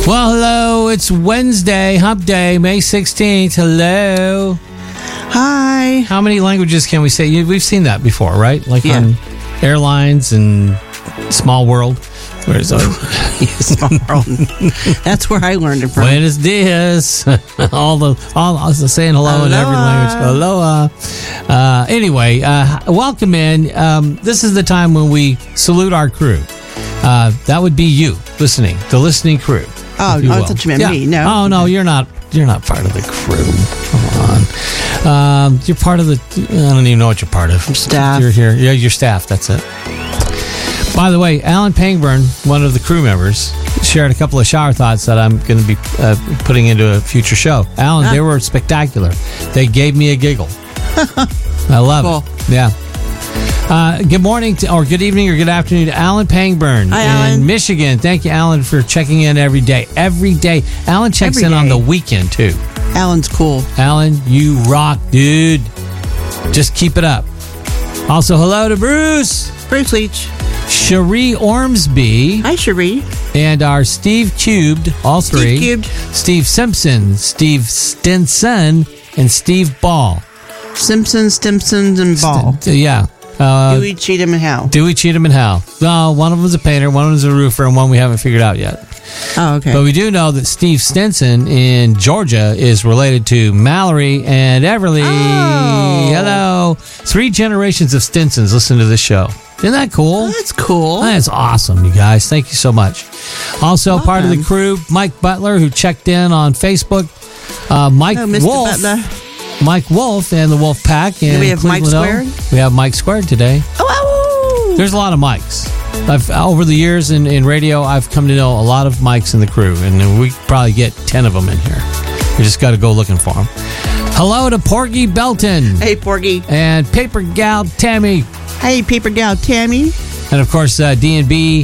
Well, hello. It's Wednesday, Hump Day, May 16th. Hello. Hi. How many languages can we say? We've seen that before, right? Like Yeah. on airlines and Small World. Where's Small World. That's where I learned it from. Buenos dias. all saying hello in every language. Aloha. Anyway, welcome in. This is the time when we salute our crew. That would be you listening, the listening crew. Oh, I thought you meant me. No. Oh no, you're not. You're not part of the crew. Come on. You're part of the. I don't even know what you're part of. Staff. You're here. Yeah, your staff. That's it. By the way, Alan Pangburn, one of the crew members, shared a couple of shower thoughts that I'm going to be putting into a future show. Alan, they were spectacular. They gave me a giggle. I love it. Yeah. Good morning or good evening or good afternoon to Alan Pangburn Hi, in Alan. Michigan. Thank you, Alan, for checking in every day. Every day. Alan checks Every in on day. the weekend, too. Alan's cool. Alan, you rock, dude. Just keep it up. Also, hello to Bruce, Bruce Leach. Cherie Ormsby, Hi, Cherie. and our Steve Cubed, all three. Cubed. Steve Simpson, Steve Stinson, and Steve Ball. Simpsons, Stimsons, and Ball. Yeah. Dewey, Cheatham, and Howe. Dewey, Cheatham, and Hal. Well, one of them's a painter, one of them's a roofer, and one we haven't figured out yet. Oh, okay. But we do know that Steve Stinson in Georgia is related to Mallory and Everly. Oh. Hello. 3 generations of Stinsons listen to this show. Isn't that cool? That's cool. That's awesome, you guys. Thank you so much. Also, part of the crew, Mike Butler, who checked in on Facebook. Mike Mr. Wolf. Butler. Mike Wolf and the Wolf Pack. And we have Mike Squared? We have Mike Squared today. Oh, There's a lot of mics. Over the years in radio, I've come to know a lot of mics in the crew, and we probably get 10 of them in here. We just got to go looking for them. Hello to Porgy Belton. Hey, Porgy. And Paper Gal Tammy. Hey, Paper Gal Tammy. And, of course, D&B,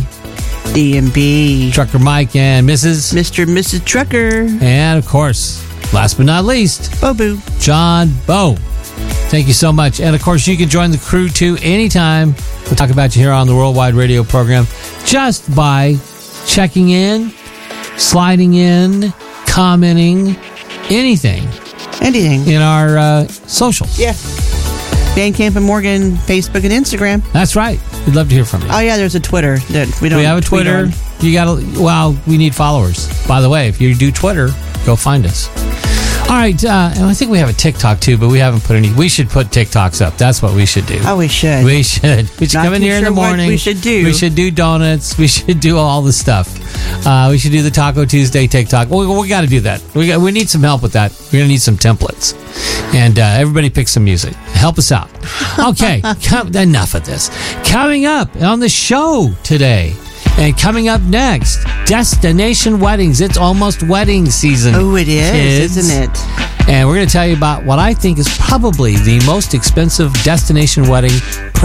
D&B. Trucker Mike, and Mrs. Mr. and Mrs. Trucker. And, of course, last but not least, Bobu. John Bowe. Thank you so much. And, of course, you can join the crew, too, anytime. We'll talk about you here on the Worldwide Radio program just by checking in, sliding in, commenting, anything in our socials. Yeah. Bandcamp and Morgan, Facebook and Instagram. That's right. We'd love to hear from you. Oh, yeah, there's a Twitter that we don't We have a tweet Twitter. on. You got to, well, we need followers. By the way, if you do Twitter, go find us. All right, and I think we have a TikTok too, but we haven't put any. We should put TikToks up. That's what we should do. Oh, we should. We should. We should Not come in too here in the sure what morning. we should do. We should do donuts. We should do all the stuff. We should do the Taco Tuesday TikTok. We got to do that. We need some help with that. We're gonna need some templates, and everybody pick some music. Help us out. Okay, enough of this. Coming up on the show today. And coming up next, Destination Weddings. It's almost wedding season. Oh, it is, kids. isn't it? And we're going to tell you about what I think is probably the most expensive destination wedding per